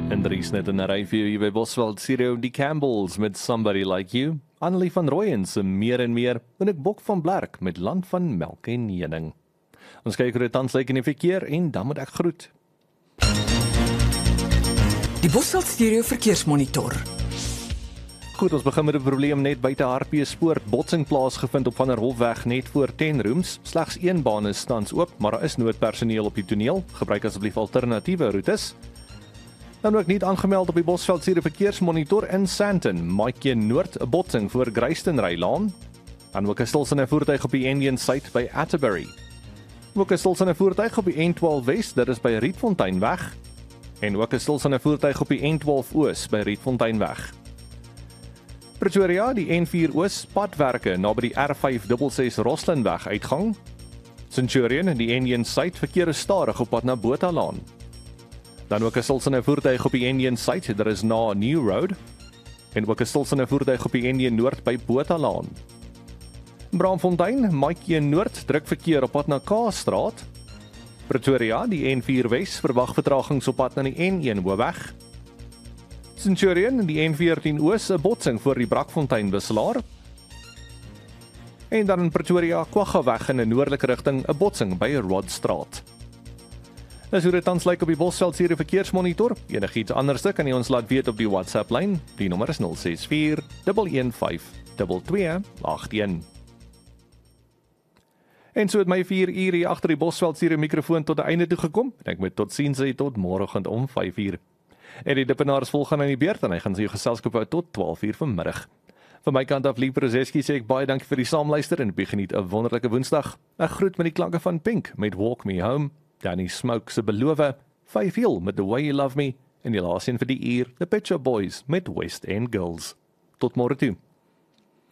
En Dries net in 'n ry vir jou hier by Bosveld Stereo, die Campbells met Somebody Like You, Annelie van Rooyen se Meer en Meer, en ek Bok van Blerk met Land van Melk en Heuning. Ons kyk hoe dit tans lyk in die verkeer en dan moet ek groet. Die Bosveld Stereo verkeersmonitor. Goed, ons begin met 'n probleem net buite Hartbeespoort. Botsing plaasgevind op Van der Hofweg net voor 10 Rooms. Slegs een baan is tans oop, maar daar is noodpersoneel op die toneel. Gebruik asseblief alternatiewe roetes. Dan ook niet aangemeld op die Bosveld Stereo verkeersmonitor in Sandton. Maatjie Noord, 'n botsing voor Greystenrylaan. Dan ook 'n stilsynne voertuig op die Indian site by Atterbury. Ook 'n stilsynne voertuig op die N12 Wes, dit is by Rietfonteinweg. En ook 'n stilsynne voertuig op die N12 Oos by Rietfonteinweg. Pretoria, die N4 Oos, padwerke naby die R566 Roslinweg uitgang. Centurion, die Indian site, verkeer is stadig op pad na Botalaan. Dan ook 'n stilsynne voertuig op die Indian site, daar is na New Road. En ook 'n stilsynne voertuig op die Indian Noord by Botalaan. Braamfontein, Maatjie Noord, druk verkeer op pad na Kaasstraat. Pretoria, die N4 Wes, verwag vertragings op pad na die N1 Hoofweg. Centurion, die N14 Oos, 'n botsing voor die Brakfontein wisselaar. En dan in Pretoria, Kwagga-weg in 'n noordelike rigting, 'n botsing by Rodstraat. Dis hoe dit tans lyk op die Bosveld Stereo verkeersmonitor. Enigiets anderste kan jy ons laat weet op die WhatsApp-lyn. Die nommer is 064 115 2281. En so het my 4 uur hier agter die Bosveld Stereo mikrofoon tot die einde toe gekom. En ek moet totsiens sê tot môreoggend om 5 uur. En die Dippenaars volgaan aan die beurt en hy gaan sy geselskap hou tot 12 uur vanmiddag. Van my kant af, Lee Prozeski, sê ek baie dankie vir die saamluister en geniet 'n wonderlike Woensdag. Ek groet met die klanke van Pink met Walk Me Home. Danny Smoke se Belove, Faith Hill met The Way You Love Me en die laaste een vir die uur, The Pet Shop Boys met West End Girls. Tot môre toe.